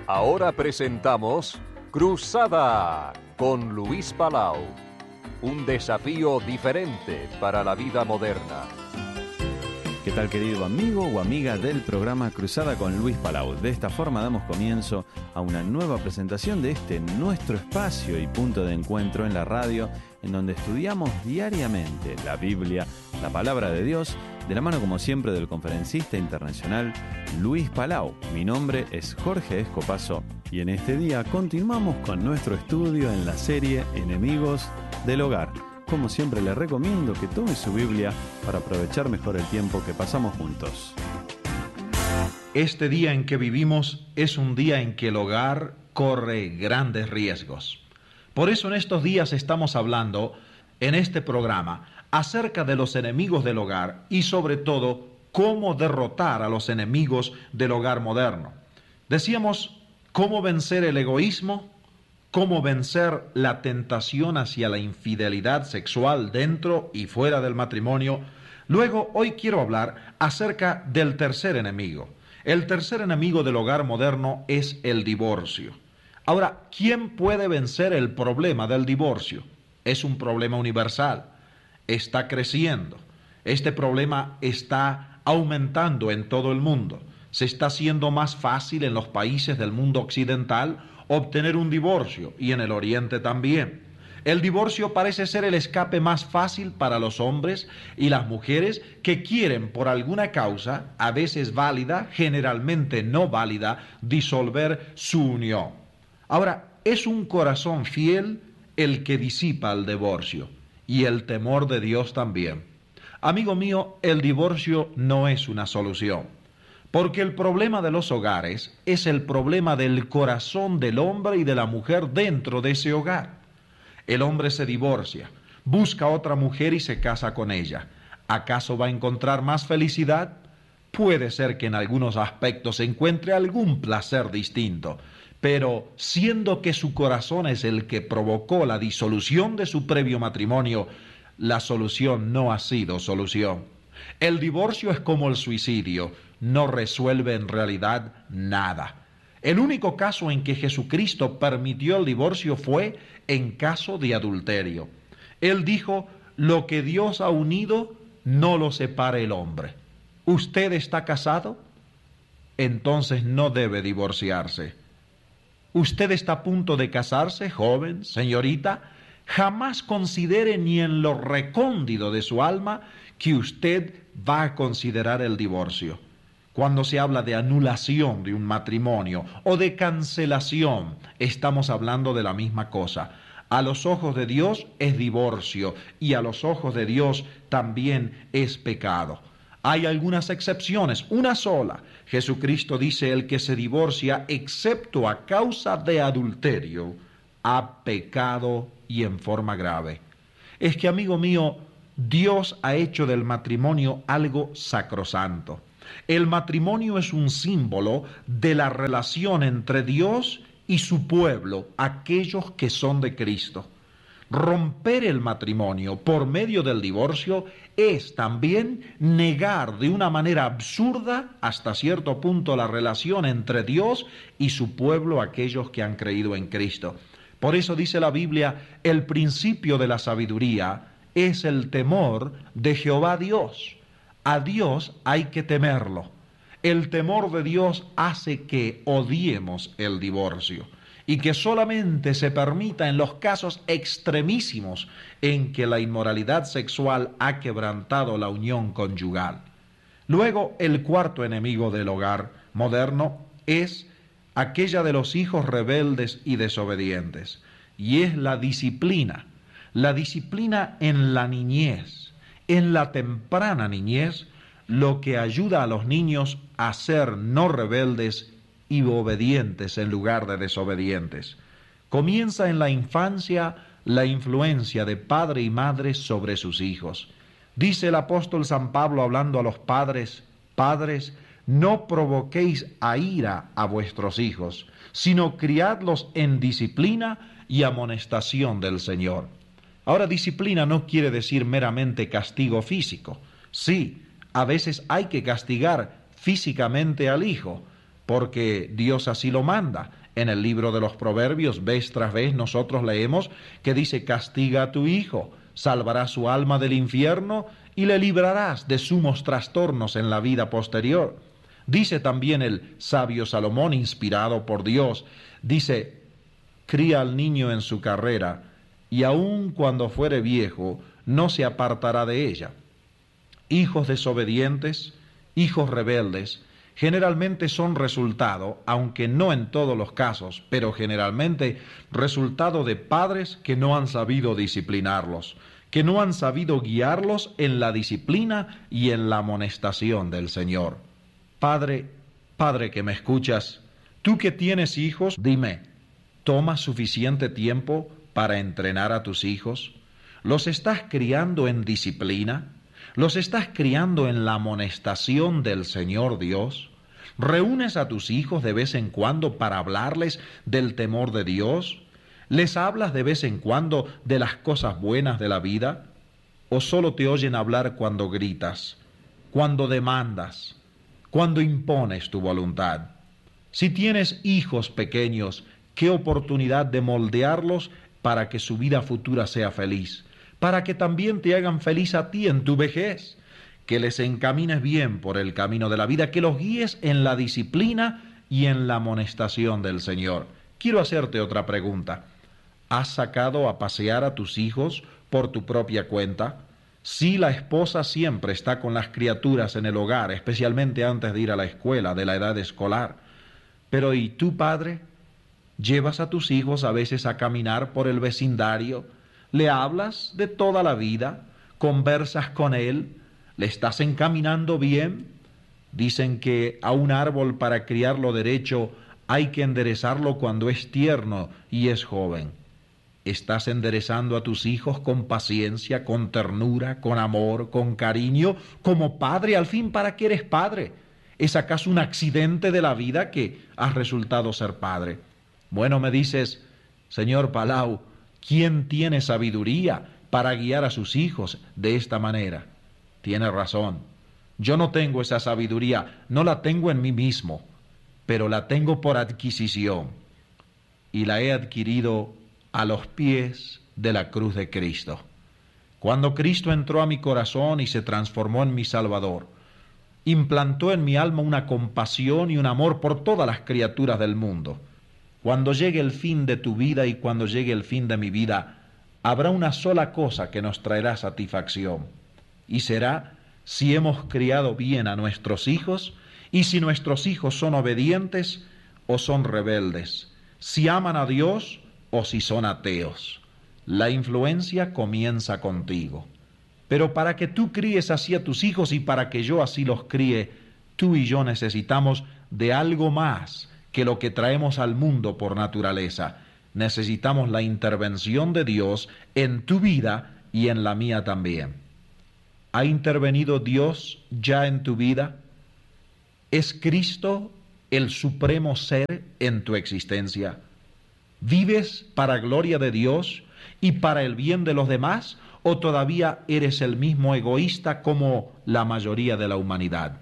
Ahora presentamos Cruzada con Luis Palau. Un desafío diferente para la vida moderna. ¿Qué tal, querido amigo o amiga del programa Cruzada con Luis Palau? De esta forma damos comienzo a una nueva presentación de nuestro espacio y punto de encuentro en la radio, en donde estudiamos diariamente la Biblia, la palabra de Dios, de la mano como siempre del conferencista internacional Luis Palau. Mi nombre es Jorge Escopazo y en este día continuamos con nuestro estudio en la serie Enemigos del Hogar. Como siempre, le recomiendo que tome su Biblia para aprovechar mejor el tiempo que pasamos juntos. Este día en que vivimos es un día en que el hogar corre grandes riesgos. Por eso en estos días estamos hablando en este programa acerca de los enemigos del hogar y sobre todo cómo derrotar a los enemigos del hogar moderno. Decíamos cómo vencer el egoísmo, cómo vencer la tentación hacia la infidelidad sexual dentro y fuera del matrimonio. Luego, hoy quiero hablar acerca del tercer enemigo. El tercer enemigo del hogar moderno es el divorcio. Ahora, ¿quién puede vencer el problema del divorcio? Es un problema universal. Está creciendo. Este problema está aumentando en todo el mundo. Se está haciendo más fácil en los países del mundo occidental obtener un divorcio, y en el Oriente también. El divorcio parece ser el escape más fácil para los hombres y las mujeres que quieren por alguna causa, a veces válida, generalmente no válida, disolver su unión. Ahora, es un corazón fiel el que disipa el divorcio, y el temor de Dios también. Amigo mío, el divorcio no es una solución. Porque el problema de los hogares es el problema del corazón del hombre y de la mujer dentro de ese hogar. El hombre se divorcia, busca otra mujer y se casa con ella. ¿Acaso va a encontrar más felicidad? Puede ser que en algunos aspectos encuentre algún placer distinto, pero siendo que su corazón es el que provocó la disolución de su previo matrimonio, la solución no ha sido solución. El divorcio es como el suicidio, no resuelve en realidad nada. El único caso en que Jesucristo permitió el divorcio fue en caso de adulterio. Él dijo, lo que Dios ha unido, no lo separe el hombre. ¿Usted está casado? Entonces no debe divorciarse. ¿Usted está a punto de casarse, joven, señorita? Jamás considere ni en lo recóndito de su alma que usted va a considerar el divorcio. Cuando se habla de anulación de un matrimonio o de cancelación, estamos hablando de la misma cosa. A los ojos de Dios es divorcio y a los ojos de Dios también es pecado. Hay algunas excepciones, una sola. Jesucristo dice, el que se divorcia excepto a causa de adulterio, ha pecado y en forma grave. Es que, amigo mío, Dios ha hecho del matrimonio algo sacrosanto. El matrimonio es un símbolo de la relación entre Dios y su pueblo, aquellos que son de Cristo. Romper el matrimonio por medio del divorcio es también negar de una manera absurda hasta cierto punto la relación entre Dios y su pueblo, aquellos que han creído en Cristo. Por eso dice la Biblia, el principio de la sabiduría es el temor de Jehová Dios. A Dios hay que temerlo. El temor de Dios hace que odiemos el divorcio y que solamente se permita en los casos extremísimos en que la inmoralidad sexual ha quebrantado la unión conyugal. Luego, el cuarto enemigo del hogar moderno es aquella de los hijos rebeldes y desobedientes, y es la disciplina en la niñez, en la temprana niñez, lo que ayuda a los niños a ser no rebeldes y obedientes en lugar de desobedientes. Comienza en la infancia la influencia de padre y madre sobre sus hijos. Dice el apóstol San Pablo hablando a los padres, padres, no provoquéis a ira a vuestros hijos, sino criadlos en disciplina y amonestación del Señor. Ahora, disciplina no quiere decir meramente castigo físico. Sí, a veces hay que castigar físicamente al hijo, porque Dios así lo manda. En el libro de los Proverbios, vez tras vez, nosotros leemos que dice: castiga a tu hijo, salvarás su alma del infierno y le librarás de sumos trastornos en la vida posterior. Dice también el sabio Salomón, inspirado por Dios, dice: cría al niño en su carrera, y aun cuando fuere viejo, no se apartará de ella. Hijos desobedientes, hijos rebeldes, generalmente son resultado, aunque no en todos los casos, pero generalmente resultado de padres que no han sabido disciplinarlos, que no han sabido guiarlos en la disciplina y en la amonestación del Señor. Padre que me escuchas, tú que tienes hijos, dime, ¿tomas suficiente tiempo para entrenar a tus hijos? ¿Los estás criando en disciplina? ¿Los estás criando en la amonestación del Señor Dios? ¿Reúnes a tus hijos de vez en cuando para hablarles del temor de Dios? ¿Les hablas de vez en cuando de las cosas buenas de la vida? ¿O solo te oyen hablar cuando gritas, cuando demandas, cuando impones tu voluntad? Si tienes hijos pequeños, qué oportunidad de moldearlos para que su vida futura sea feliz, para que también te hagan feliz a ti en tu vejez, que les encamines bien por el camino de la vida, que los guíes en la disciplina y en la amonestación del Señor. Quiero hacerte otra pregunta. ¿Has sacado a pasear a tus hijos por tu propia cuenta? Sí, la esposa siempre está con las criaturas en el hogar, especialmente antes de ir a la escuela, de la edad escolar. Pero ¿y tú, padre? ¿Llevas a tus hijos a veces a caminar por el vecindario? ¿Le hablas de toda la vida? ¿Conversas con él? ¿Le estás encaminando bien? Dicen que a un árbol, para criarlo derecho, hay que enderezarlo cuando es tierno y es joven. ¿Estás enderezando a tus hijos con paciencia, con ternura, con amor, con cariño, como padre? Al fin, ¿para qué eres padre? ¿Es acaso un accidente de la vida que has resultado ser padre? Bueno, me dices, señor Palau, ¿quién tiene sabiduría para guiar a sus hijos de esta manera? Tiene razón. Yo no tengo esa sabiduría, no la tengo en mí mismo, pero la tengo por adquisición. Y la he adquirido a los pies de la cruz de Cristo. Cuando Cristo entró a mi corazón y se transformó en mi Salvador, implantó en mi alma una compasión y un amor por todas las criaturas del mundo. Cuando llegue el fin de tu vida y cuando llegue el fin de mi vida, habrá una sola cosa que nos traerá satisfacción, y será si hemos criado bien a nuestros hijos y si nuestros hijos son obedientes o son rebeldes, si aman a Dios o si son ateos. La influencia comienza contigo. Pero para que tú críes así a tus hijos y para que yo así los críe, tú y yo necesitamos de algo más que lo que traemos al mundo por naturaleza. Necesitamos la intervención de Dios en tu vida y en la mía también. ¿Ha intervenido Dios ya en tu vida? ¿Es Cristo el supremo ser en tu existencia? ¿Vives para gloria de Dios y para el bien de los demás, o todavía eres el mismo egoísta como la mayoría de la humanidad?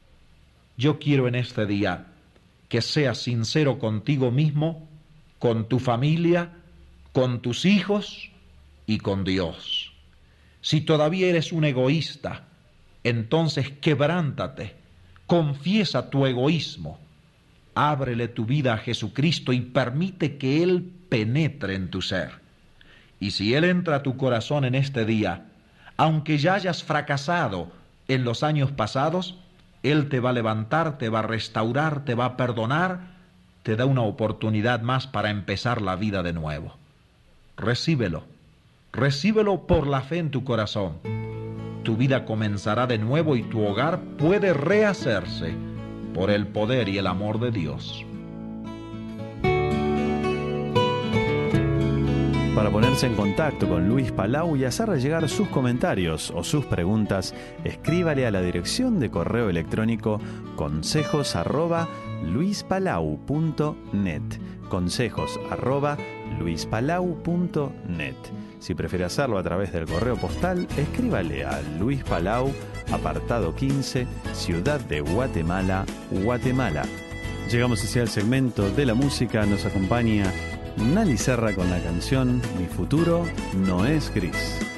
Yo quiero en este día que seas sincero contigo mismo, con tu familia, con tus hijos y con Dios. Si todavía eres un egoísta, entonces quebrántate, confiesa tu egoísmo, ábrele tu vida a Jesucristo y permite que Él penetre en tu ser. Y si Él entra a tu corazón en este día, aunque ya hayas fracasado en los años pasados, Él te va a levantar, te va a restaurar, te va a perdonar, te da una oportunidad más para empezar la vida de nuevo. Recíbelo, recíbelo por la fe en tu corazón. Tu vida comenzará de nuevo y tu hogar puede rehacerse por el poder y el amor de Dios. Para ponerse en contacto con Luis Palau y hacerle llegar sus comentarios o sus preguntas, escríbale a la dirección de correo electrónico consejos@luispalau.net, consejos@luispalau.net. Si prefiere hacerlo a través del correo postal, escríbale a Luis Palau, apartado 15, Ciudad de Guatemala, Guatemala. Llegamos hacia el segmento de la música. Nos acompaña Nali Serra con la canción Mi futuro no es gris.